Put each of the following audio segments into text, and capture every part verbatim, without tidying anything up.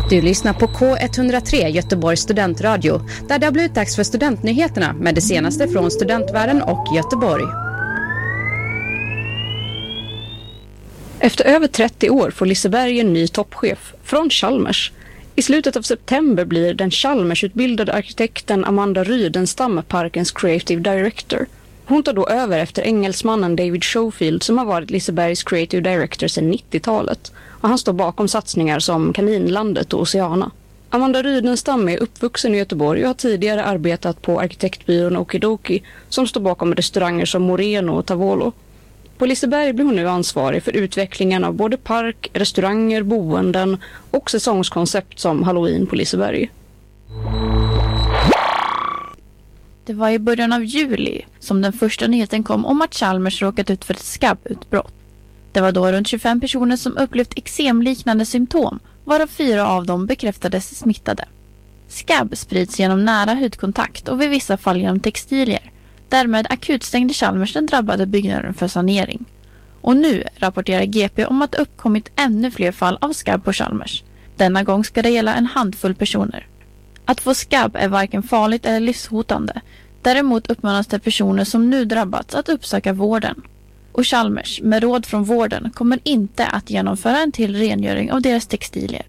Du lyssnar på K ett noll tre Göteborgs studentradio, där det har blivit dags för studentnyheterna med det senaste från studentvärlden och Göteborg. Efter över trettio år får Liseberg en ny toppchef från Chalmers. I slutet av september blir den Chalmers-utbildade arkitekten Amanda Rydenstam parkens creative director. Hon tar då över efter engelsmannen David Schofield som har varit Lisebergs creative director sedan nittiotalet. Och han står bakom satsningar som Kaninlandet och Oceana. Amanda Rydenstam är uppvuxen i Göteborg och har tidigare arbetat på arkitektbyrån Okidoki som står bakom restauranger som Moreno och Tavolo. På Liseberg blir hon nu ansvarig för utvecklingen av både park, restauranger, boenden och säsongskoncept som Halloween på Liseberg. Det var i början av juli som den första nyheten kom om att Chalmers råkat ut för ett skabbutbrott. Det var då runt tjugofem personer som upplevt eksemliknande symptom, varav fyra av dem bekräftades smittade. Skabb sprids genom nära hudkontakt och vid vissa fall genom textilier. Därmed akutstängde Chalmers den drabbade byggnaden för sanering. Och nu rapporterar G P om att det uppkommit ännu fler fall av skabb på Chalmers. Denna gång ska det gälla en handfull personer. Att få skabb är varken farligt eller livshotande. Däremot uppmanas det personer som nu drabbats att uppsöka vården. Och Chalmers, med råd från vården, kommer inte att genomföra en till rengöring av deras textilier.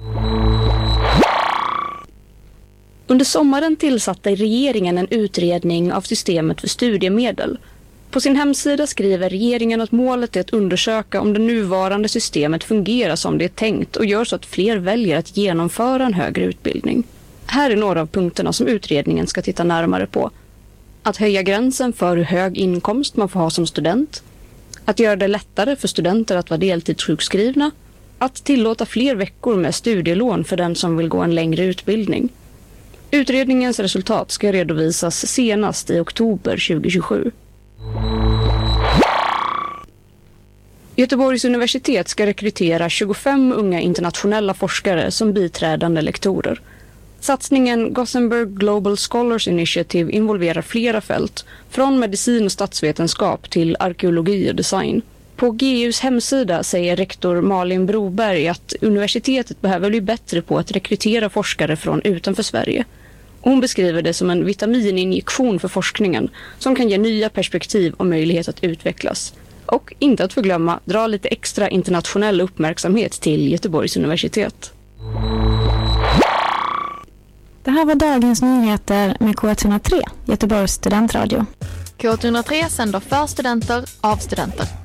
Under sommaren tillsatte regeringen en utredning av systemet för studiemedel. På sin hemsida skriver regeringen att målet är att undersöka om det nuvarande systemet fungerar som det är tänkt och gör så att fler väljer att genomföra en högre utbildning. Här är några av punkterna som utredningen ska titta närmare på. Att höja gränsen för hur hög inkomst man får ha som student. Att göra det lättare för studenter att vara deltidssjukskrivna. Att tillåta fler veckor med studielån för den som vill gå en längre utbildning. Utredningens resultat ska redovisas senast i oktober tjugohundratjugosju. Göteborgs universitet ska rekrytera tjugofem unga internationella forskare som biträdande lektorer. Satsningen Gothenburg Global Scholars Initiative involverar flera fält, från medicin och statsvetenskap till arkeologi och design. På G U:s hemsida säger rektor Malin Broberg att universitetet behöver bli bättre på att rekrytera forskare från utanför Sverige. Hon beskriver det som en vitamininjektion för forskningen som kan ge nya perspektiv och möjlighet att utvecklas. Och inte att förglömma, dra lite extra internationell uppmärksamhet till Göteborgs universitet. Det här var dagens nyheter med K ett noll tre, Göteborgs studentradio. K ett noll tre sänder för studenter av studenter.